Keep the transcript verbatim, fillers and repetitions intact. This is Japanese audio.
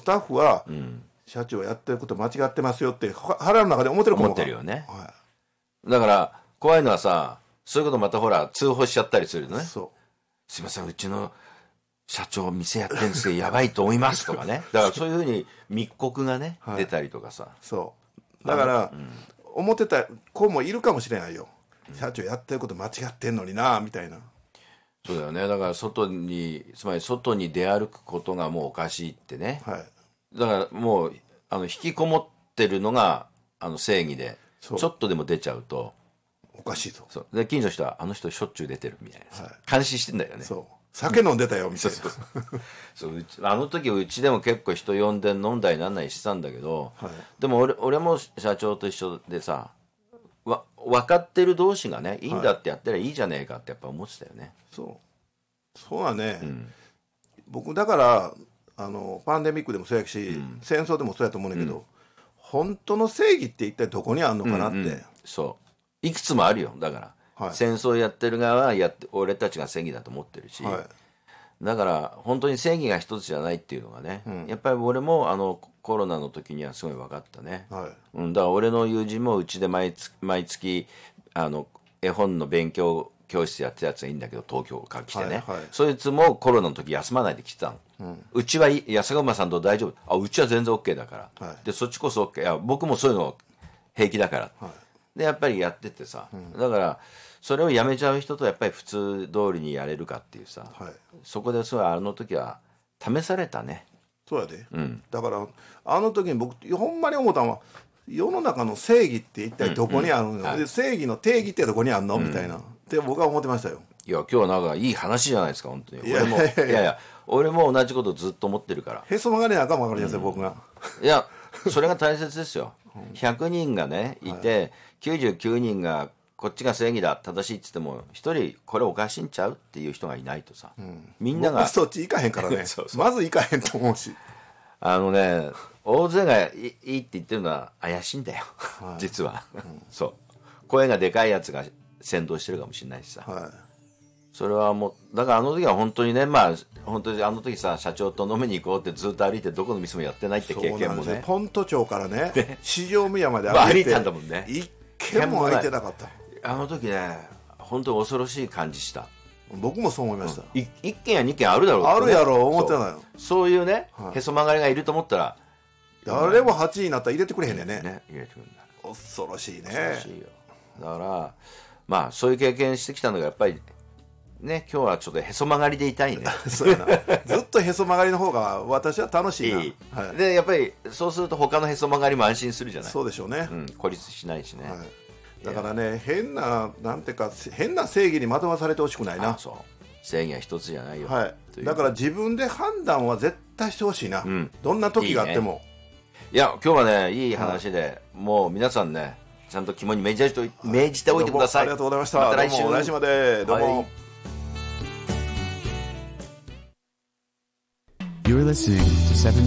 タッフは、 うん、 社長やってること間違ってますよって腹の中で思ってるかも思ってるよね、 はい、 だから怖いのはさ、そういうことまたほら通報しちゃったりするのね。 そうすいません、うちの社長店やってるんですけどやばいと思いますとかね。だからそういうふうに密告がね、はい、出たりとかさ。 そうだから、うん、思ってた子もいるかもしれないよ、うん、社長やってること間違ってんのになみたいな。 そうだよね。だから外に、つまり外に出歩くことがもうおかしいってね、はい、だからもうあの引きこもってるのがあの正義で、ちょっとでも出ちゃうとおかしいと。 そうで近所の人はあの人しょっちゅう出てるみたいな、はい、監視してんだよね。 そう酒飲んでたよみたいなそううちあの時うちでも結構人呼んで飲んだりなんなりしてたんだけど、はい、でも 俺, 俺も社長と一緒でさ、わ分かってる同士がね、いいんだってやったらいいじゃねえかってやっぱ思ってたよね、はい、 そうそうはね、うん、僕だからあのパンデミックでもそうやし、うん、戦争でもそうやと思うんだけど、うん、本当の正義って一体どこにあるのかなって、うんうん、 そういくつもあるよ。だからはい、戦争やってる側はやって俺たちが正義だと思ってるし、はい、だから本当に正義が一つじゃないっていうのがね、うん、やっぱり俺もあのコロナの時にはすごい分かったね、はい、うん、だから俺の友人もうちで毎月、毎月あの絵本の勉強教室やってたやつがいいんだけど、東京から来てね、はいはい、そいつもコロナの時休まないで来てたの、うん、うちはいい、安駒さんと大丈夫、あうちは全然 OK だから、はい、でそっちこそ OK、いや僕もそういうの平気だから、はい、でやっぱりやっててさ、うん、だからそれをやめちゃう人とやっぱり普通通りにやれるかっていうさ、はい、そこですごいあの時は試されたね。 そうやで、うん、だからあの時に僕ほんまに思ったのは、世の中の正義って一体どこにあるの、うんうんはい、で正義の定義ってどこにあるの、うん、みたいなって僕は思ってましたよ。 いや今日はなんかいい話じゃないですか本当に。俺もいやいや俺も同じことずっと思ってるから。 へそ曲がりなあかんわかりやすい、うん、僕がいやそれが大切ですよひゃくにんがねいて、はい、きゅうじゅうきゅうにんがこっちが正義だ正しいって言っても一人これおかしいんちゃうっていう人がいないとさ、うん、みんながそっち行かへんからねそうそうまず行かへんと思うし、 あのね大勢がいいって言ってるのは怪しいんだよ、はい、実は、うん、そう声がでかいやつが先導してるかもしれないしさ、はい、それはもうだからあの時は本当にね、まあ本当にあの時さ社長と飲みに行こうってずっと歩いてどこの店もやってないって経験もね、 ポント町からね四条宮まで歩いて、 歩いたんだもんね、 一軒も空いてなかった。 あの時ね本当に恐ろしい感じした。 僕もそう思いました、 うん、一軒や二軒あるだろう、ね、 あるやろう思ってないよ。 そう、そういうね、はい、へそ曲がりがいると思ったら誰もはちいになったら入れてくれへんねんね。 ね入れてくれんだ。 恐ろしいね。 恐ろしいよ。だからまあそういう経験してきたのがやっぱりね、今日はちょっとへそ曲がりでいたいねそうやなずっとへそ曲がりの方が私は楽しいな。いい、 はい、でやっぱりそうすると他のへそ曲がりも安心するじゃない。 そうでしょうね、 うん、孤立しないしね、はい、 だからね変ななんていうか変な正義に惑わされてほしくないな。 そう正義は一つじゃないよ、 はい、だから自分で判断は絶対してほしいな、うん、どんな時があっても。いいね、 いや今日はねいい話で、はい、もう皆さんねちゃんと肝に銘じておいて、はい、銘じておいてください。 ありがとうございました。 また来週、 どうも来週までどうも、はい。 You're listening to seven